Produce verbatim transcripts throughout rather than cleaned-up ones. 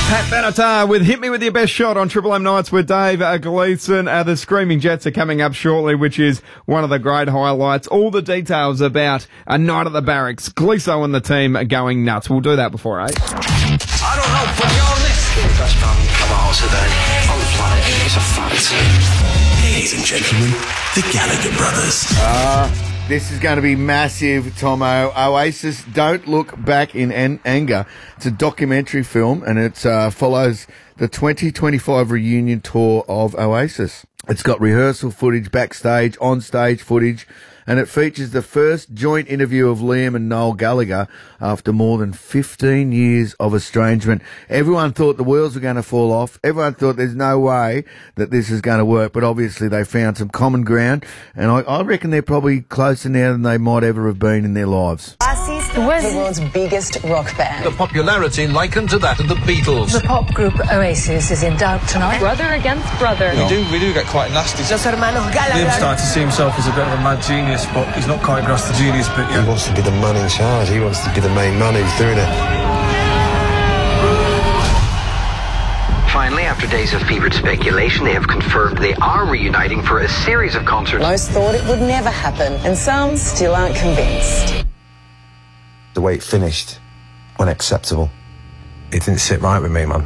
Pat Benatar with Hit Me With Your Best Shot on Triple M Nights with Dave uh, Gleeson. Uh, the Screaming Jets are coming up shortly, which is one of the great highlights. All the details about a night at the barracks. Gleeso and the team are going nuts. We'll do that before eight. I don't know, but you're listening. The best band of ours today on the planet is a fact. Ladies and gentlemen, the Gallagher Brothers. Uh, this is going to be massive, Tomo. Oasis, Don't Look Back in an- Anger. It's a documentary film, and it uh, follows the twenty twenty-five reunion tour of Oasis. It's got rehearsal footage, backstage, on-stage footage, and it features the first joint interview of Liam and Noel Gallagher after more than fifteen years of estrangement. Everyone thought the wheels were going to fall off. Everyone thought there's no way that this is going to work, but obviously they found some common ground, and I, I reckon they're probably closer now than they might ever have been in their lives. Oasis, the world's biggest rock band. The popularity likened to that of the Beatles. The pop group Oasis is in doubt tonight. Brother against brother. We do, we do get quite nasty. Los hermanos Gallagher. Liam started to see himself as a bit of a mad genius, but he's not quite grasped the genius bit yet. He wants to be the man in charge. He wants to be the main man who's doing it. Finally, after days of fevered speculation, they have confirmed they are reuniting for a series of concerts. Most thought it would never happen, and some still aren't convinced. The way it finished, unacceptable. It didn't sit right with me, man.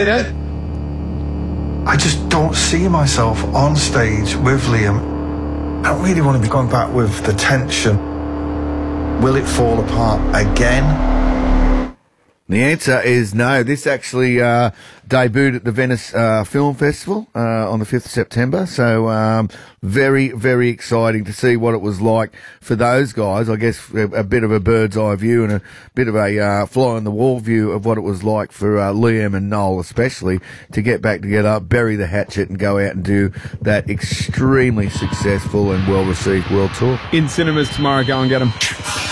I just don't see myself on stage with Liam. I don't really want to be going back with the tension. Will it fall apart again? The answer is no. This actually uh, debuted at the Venice uh, Film Festival uh, on the fifth of September. So um, very, very exciting to see what it was like for those guys. I guess a, a bit of a bird's eye view and a bit of a uh, fly on the wall view of what it was like for uh, Liam and Noel especially to get back together, bury the hatchet and go out and do that extremely successful and well-received world tour. In cinemas tomorrow. Go and get them.